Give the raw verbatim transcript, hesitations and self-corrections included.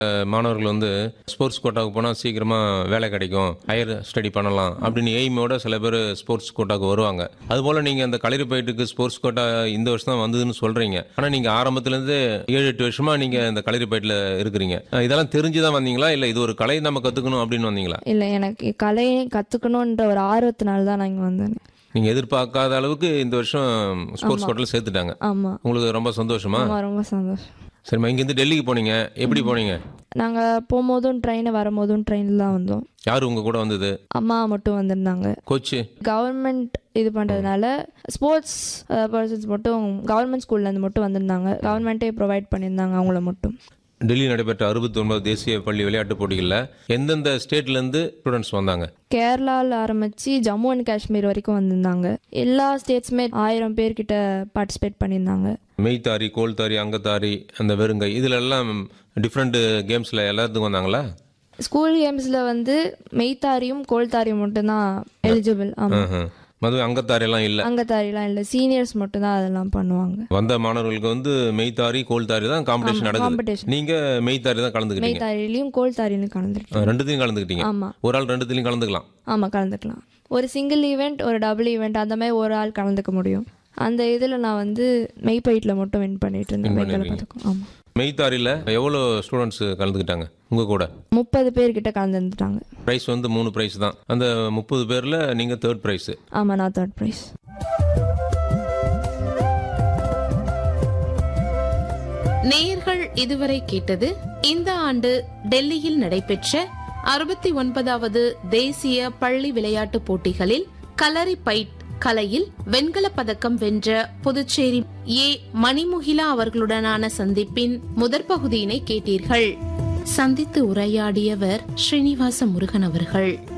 மாணவர்கள் வந்து ஸ்போர்ட்ஸ் கோட்டாவுக்கு போனால் சீக்கிரமாக வேலை கிடைக்கும், ஹையர் ஸ்டடி பண்ணலாம் அப்படின்னு எய்மோட சில பேர் ஸ்போர்ட்ஸ் கோட்டாவுக்கு வருவாங்க. அதுபோல் நீங்கள் அந்த களரி பயிட்டுக்கு ஸ்போர்ட்ஸ் கோட்டா இந்த வருஷம் தான் வந்ததுன்னு சொல்கிறீங்க. ஆனால் நீங்கள் ஆரம்பத்துலேருந்து ஏழு எட்டு வருஷமாக நீங்கள் இந்த களரி பயிட்டில் இருக்கிறீங்க. இதெல்லாம் தெரிஞ்சு தான் வந்தீங்களா, இல்லை இது ஒரு கலை நம்ம கற்றுக்கணும் அப்படின்னு வந்தீங்களா? இல்லை, எனக்கு கலையை கற்றுக்கணுன்ற ஒரு ஆர்வத்தினால தான் நான் இங்கே வந்தேன். நீங்கள் எதிர்பார்க்காத அளவுக்கு இந்த வருஷம் ஸ்போர்ட்ஸ் கோட்டாவில் சேர்த்துட்டாங்க. ஆமாம். உங்களுக்கு ரொம்ப சந்தோஷமா? ஆமாம், ரொம்ப சந்தோஷம். சரிம்மா, இங்கேருந்து டெல்லிக்கு போனீங்க, எப்படி போனீங்க? நாங்கள் போகும்போதும் ட்ரெயின், வரும்போதும் ட்ரெயினில் தான் வந்தோம். யார் உங்க கூட வந்தது? அம்மா மட்டும் வந்திருந்தாங்க. கோச்சு கவர்மெண்ட் இது பண்ணுறதுனால ஸ்போர்ட்ஸ் பர்சன்ஸ் மட்டும் கவர்மெண்ட் ஸ்கூல்லேருந்து மட்டும் வந்திருந்தாங்க. கவர்மெண்ட்டே ப்ரொவைட் பண்ணியிருந்தாங்க அவங்கள மட்டும். டெல்லி நடைபெற்ற அறுபத்தி ஒன்பது தேசிய பள்ளி விளையாட்டுப் போட்டிகளில் எந்தெந்த ஸ்டேட்லேருந்து ஸ்டூடெண்ட்ஸ் வந்தாங்க? கேரளாவில் ஆரம்பித்து ஜம்மு அண்ட் காஷ்மீர் வரைக்கும் வந்திருந்தாங்க. எல்லா ஸ்டேட்ஸுமே ஆயிரம் பேர்கிட்ட பார்ட்டிசிபேட் பண்ணியிருந்தாங்க. மெய்தாரி, கோல்தாரி, அங்கத்தாரி, அந்த வெறுங்கை, இதில் எல்லாம் டிஃப்ரெண்ட் கேம்ஸில் எல்லாத்துக்கும் வந்தாங்களா? ஸ்கூல் கேம்ஸில் வந்து மெய்தாரியும் கோல்தாரியும் மட்டும்தான் எலிஜிபிள். ஆமாம். மது அங்கத்தாரியெல்லாம் இல்லை? அங்கத்தாரிலாம் இல்லை, சீனியர்ஸ் மட்டும் தான் அதெல்லாம் பண்ணுவாங்க. வந்த மாணவர்களுக்கு வந்து மெய்தாரி, கோல்தாரி தான் காம்படிஷன் நடக்குது. நீங்க மெய்தாரி தான் கலந்துக்கிட்டீங்க? மெய்தாரிலையும் கோல்தாரிலையும் கலந்துக்கிட்டீங்க? ரெண்டுத்தையும் கலந்துக்கிட்டீங்க. ஆமாம். ஒரு ஆள் ரெண்டுத்தையும் கலந்துக்கலாம்? ஆமாம், கலந்துக்கலாம். ஒரு சிங்கிள் ஈவெண்ட், ஒரு டபுள் ஈவெண்ட், அந்த மாதிரி ஒரு ஆள் கலந்துக்க முடியும். அந்த இதில் நான் வந்து மெய்பயிட்டில் மட்டும் வின் பண்ணிட்டு இருந்தேன். ஆமாம். மெய்தாரியில் எவ்வளோ ஸ்டூடெண்ட்ஸ் கலந்துக்கிட்டாங்க உங்க கூட? முப்பது பேர்கிட்ட கலந்துட்டாங்க. ப்ரைஸ் வந்து மூணு ப்ரைஸ் தான். அந்த முப்பது பேரில் நீங்கள் தேர்ட் ப்ரைஸ்? ஆமாம், நான் தேர்ட் ப்ரைஸ். நேயர்கள் இதுவரை கேட்டது இந்த ஆண்டு டெல்லியில் நடைபெற்ற அறுபத்தி ஒன்பதாவது தேசிய பள்ளி விளையாட்டுப் போட்டிகளில் களரி பயிட் கலையில் வெண்கல பதக்கம் வென்ற புதுச்சேரி ஏ மணிமுகிலா அவர்களுடனான சந்திப்பின் முதற் பகுதியினை கேட்டீர்கள். சந்தித்து உரையாடியவர் ஸ்ரீனிவாச முருகன் அவர்கள்.